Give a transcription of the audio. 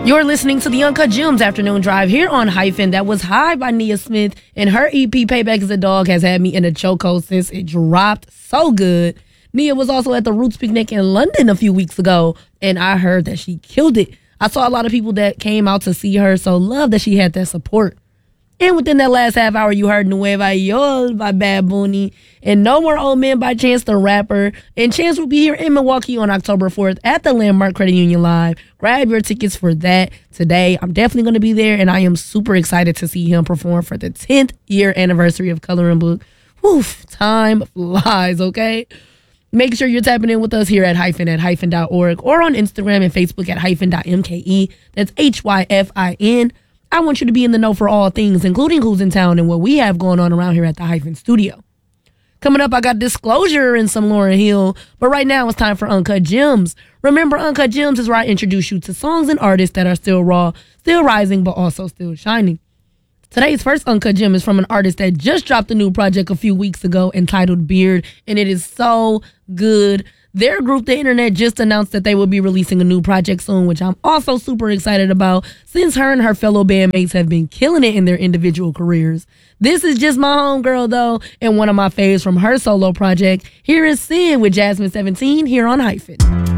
You're listening to the Uncut Gems Afternoon Drive here on Hyphen. That was High by Nia Smith, and her EP Payback is a Dog has had me in a chokehold since it dropped. So good. Nia was also at the Roots Picnic in London a few weeks ago, and I heard that she killed it. I saw a lot of people that came out to see her, so love that she had that support. And within that last half hour, you heard Nueva York by Bad Bunny and No More Old Men by Chance the Rapper. And Chance will be here in Milwaukee on October 4th at the Landmark Credit Union Live. Grab your tickets for that today. I'm definitely going to be there, and I am super excited to see him perform for the 10th year anniversary of Coloring Book. Woof, time flies, okay? Make sure you're tapping in with us here at hyphen.org or on Instagram and Facebook at hyphen.mke. That's HYFIN. I want you to be in the know for all things, including who's in town and what we have going on around here at the Hyphen Studio. Coming up, I got Disclosure and some Lauryn Hill, but right now it's time for Uncut Gems. Remember, Uncut Gems is where I introduce you to songs and artists that are still raw, still rising, but also still shining. Today's first Uncut Gem is from an artist that just dropped a new project a few weeks ago entitled Beard, and it is so good. Their group, The Internet, just announced that they will be releasing a new project soon, which I'm also super excited about since her and her fellow bandmates have been killing it in their individual careers. This is just my homegirl, though, and one of my faves from her solo project. Here is Sid with Jasmine 17 here on Hyphen.